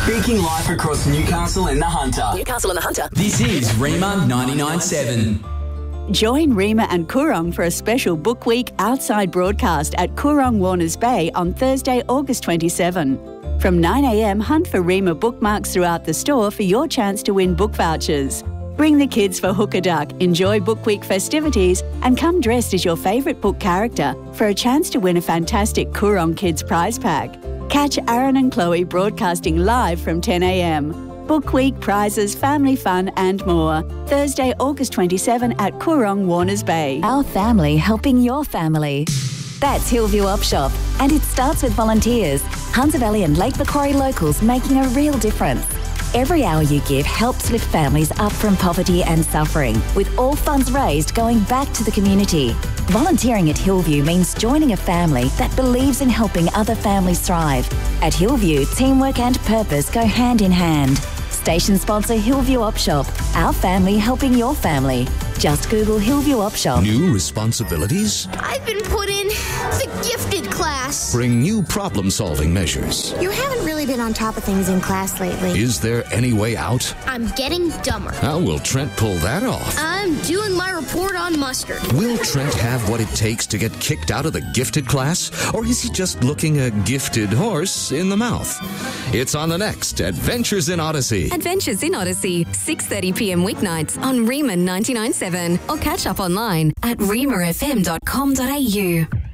Speaking live across Newcastle and the Hunter. This is Rima 99.7. Join Rima and Coorong for a special Book Week outside broadcast at Coorong Warners Bay on Thursday, August 27. From 9am, hunt for Rima bookmarks throughout the store for your chance to win book vouchers. Bring the kids for Hook a Duck, enjoy Book Week festivities and come dressed as your favourite book character for a chance to win a fantastic Coorong Kids prize pack. Catch Aaron and Chloe broadcasting live from 10am. Book Week, prizes, family fun and more. Thursday, August 27 at Coorong Warners Bay. Our family helping your family. That's Hillview Op Shop, and it starts with volunteers. Hunter Valley and Lake Macquarie locals making a real difference. Every hour you give helps lift families up from poverty and suffering, with all funds raised going back to the community. Volunteering at Hillview means joining a family that believes in helping other families thrive. At Hillview, teamwork and purpose go hand in hand. Station sponsor Hillview Op Shop. Our family helping your family. Just Google Hillview Op Shop. New responsibilities? I've been put in the gifted class. Bring new problem-solving measures. You haven't really been on top of things in class lately. Is there any way out? I'm getting dumber. How will Trent pull that off? I'm doing my report on mustard. Will Trent have what it takes to get kicked out of the gifted class? Or is he just looking a gifted horse in the mouth? It's on the next Adventures in Odyssey. Adventures in Odyssey, 6:30pm weeknights on Rima 99.7 or catch up online at rimafm.com.au.